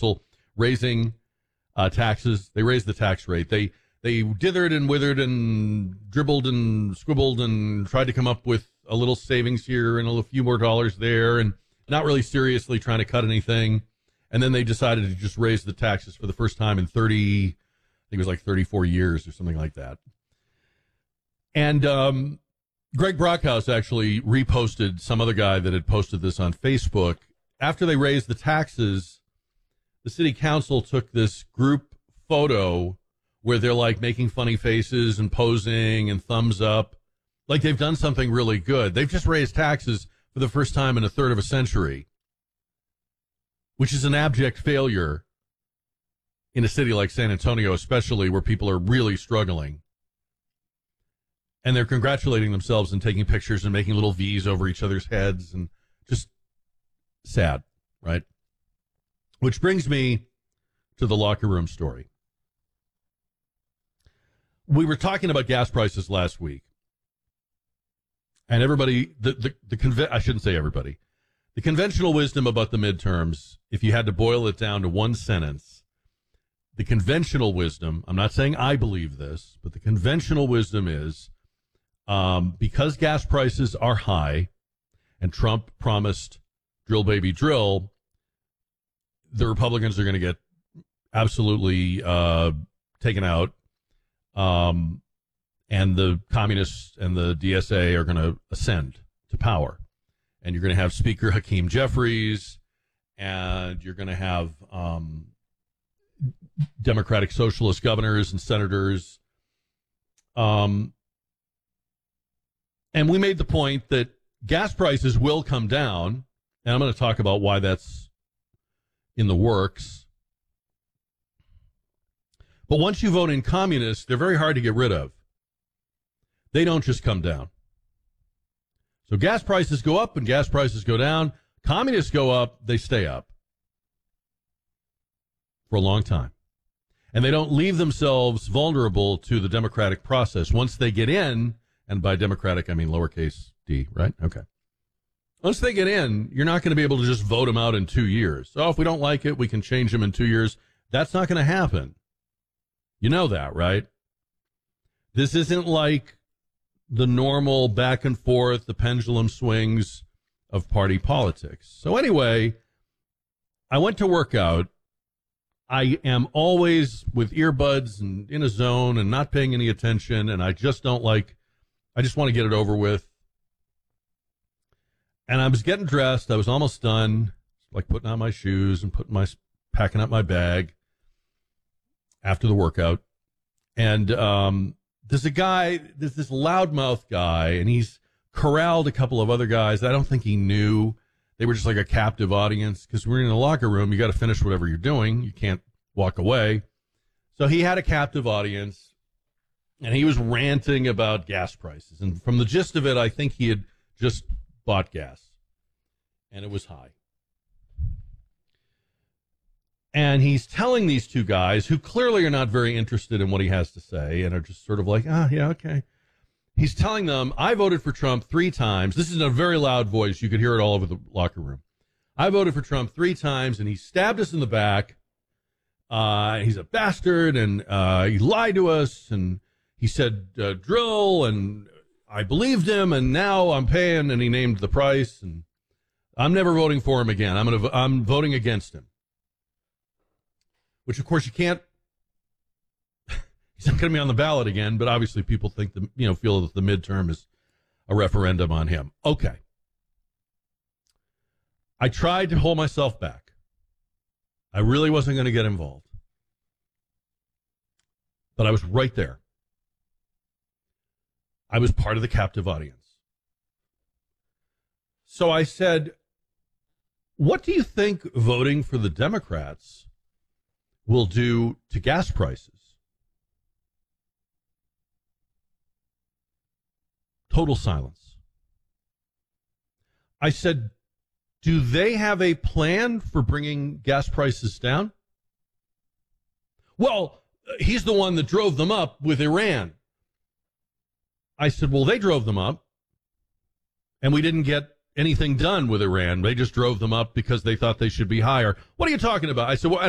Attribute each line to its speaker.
Speaker 1: council raising taxes. They raised the tax rate. They dithered and withered and dribbled and scribbled and tried to come up with a little savings here and a few more dollars there, and not really seriously trying to cut anything. And then they decided to just raise the taxes for the first time in 30, I think it was like 34 years or something like that. And Greg Brockhouse actually reposted some other guy that had posted this on Facebook. After they raised the taxes, the city council took this group photo where they're like making funny faces and posing and thumbs up, like they've done something really good. They've just raised taxes for the first time in a third of a century, which is an abject failure in a city like San Antonio, especially where people are really struggling. And they're congratulating themselves and taking pictures and making little V's over each other's heads, and just sad, right? Which brings me to the locker room story. We were talking about gas prices last week, and everybody, I shouldn't say everybody, the conventional wisdom about the midterms, if you had to boil it down to one sentence, the conventional wisdom, I'm not saying I believe this, but the conventional wisdom is, because gas prices are high and Trump promised drill baby drill, the Republicans are going to get absolutely taken out. And the communists and the DSA are going to ascend to power. And you're going to have Speaker Hakeem Jeffries, and you're going to have Democratic Socialist governors and senators. And we made the point that gas prices will come down, and I'm going to talk about why that's in the works. But once you vote in communists, they're very hard to get rid of. They don't just come down. So gas prices go up and gas prices go down. Communists go up, they stay up for a long time. And they don't leave themselves vulnerable to the democratic process. Once they get in, and by democratic I mean lowercase d, right? Okay. Once they get in, you're not going to be able to just vote them out in 2 years. So if we don't like it, we can change them in 2 years. That's not going to happen. You know that, right? This isn't like the normal back and forth, the pendulum swings of party politics. So anyway, I went to work out. I am always with earbuds and in a zone and not paying any attention, and I just want to get it over with. And I was getting dressed. I was almost done, like putting on my shoes and packing up my bag after the workout. And there's this loudmouth guy, and he's corralled a couple of other guys. I don't think he knew. They were just like a captive audience, because we're in a locker room. You got to finish whatever you're doing. You can't walk away. So he had a captive audience, and he was ranting about gas prices. And from the gist of it, I think he had just bought gas, and it was high. And he's telling these two guys, who clearly are not very interested in what he has to say and are just sort of like, yeah, okay. He's telling them, I voted for Trump 3 times. This is in a very loud voice. You could hear it all over the locker room. I voted for Trump 3 times, and he stabbed us in the back. He's a bastard, and he lied to us, and he said drill, and I believed him, and now I'm paying, and he named the price, and I'm never voting for him again. I'm voting against him. Which, of course, you can't. He's not going to be on the ballot again, but obviously people think feel that the midterm is a referendum on him. Okay. I tried to hold myself back. I really wasn't going to get involved. But I was right there. I was part of the captive audience. So I said, what do you think voting for the Democrats will do to gas prices? Total silence. I said, do they have a plan for bringing gas prices down? Well, he's the one that drove them up with Iran. I said, well, they drove them up, and we didn't get anything done with Iran. They just drove them up because they thought they should be higher. What are you talking about? I said, well,